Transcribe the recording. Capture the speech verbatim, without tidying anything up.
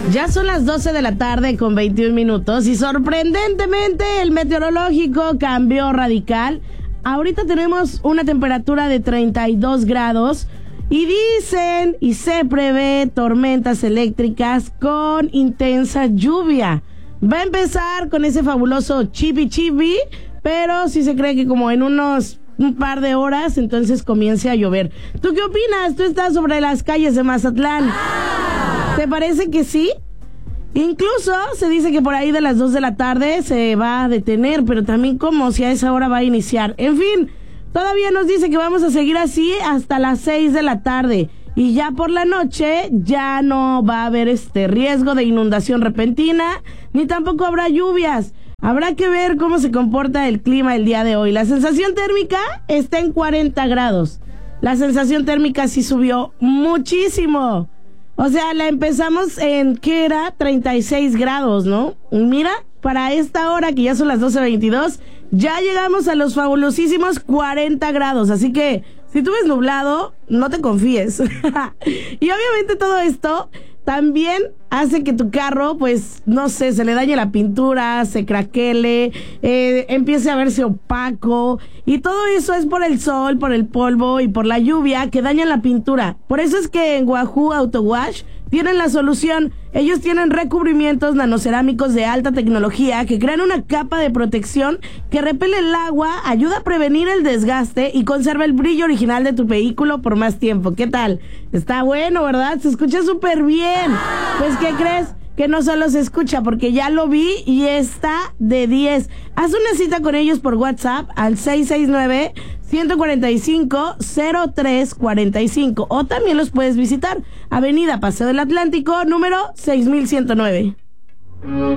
Ya son las doce de la tarde con veintiún minutos y sorprendentemente el meteorológico cambió radical. Ahorita tenemos una temperatura de treinta y dos grados y dicen y se prevé tormentas eléctricas con intensa lluvia. Va a empezar con ese fabuloso chipi chipi, pero sí se cree que como en unos un par de horas entonces comience a llover. ¿Tú qué opinas? Tú estás sobre las calles de Mazatlán. ¿Te parece que sí? Incluso se dice que por ahí de las dos de la tarde se va a detener, pero también como si a esa hora va a iniciar. En fin, todavía nos dice que vamos a seguir así hasta las seis de la tarde. Y ya por la noche ya no va a haber este riesgo de inundación repentina, ni tampoco habrá lluvias. Habrá que ver cómo se comporta el clima el día de hoy. La sensación térmica está en cuarenta grados. La sensación térmica sí subió muchísimo. O sea, la empezamos en, ¿qué era? treinta y seis grados, ¿no? Mira, para esta hora, que ya son las doce veintidós, ya llegamos a los fabulosísimos cuarenta grados. Así que, si tú ves nublado, no te confíes. Y obviamente todo esto también hace que tu carro, pues, no sé, se le dañe la pintura, se craquele, eh, empiece a verse opaco. Y todo eso es por el sol, por el polvo y por la lluvia que dañan la pintura. Por eso es que en Wahoo Auto Wash tienen la solución. Ellos tienen recubrimientos nanocerámicos de alta tecnología que crean una capa de protección que repele el agua, ayuda a prevenir el desgaste y conserva el brillo original de tu vehículo por más tiempo. ¿Qué tal? Está bueno, ¿verdad? Se escucha súper bien. Pues, ¿qué crees? Que no solo se escucha, porque ya lo vi y está de diez. Haz una cita con ellos por WhatsApp al seis seis nueve, uno cuatro cinco, cero tres cuatro cinco o también los puedes visitar Avenida Paseo del Atlántico, número seis mil ciento nueve.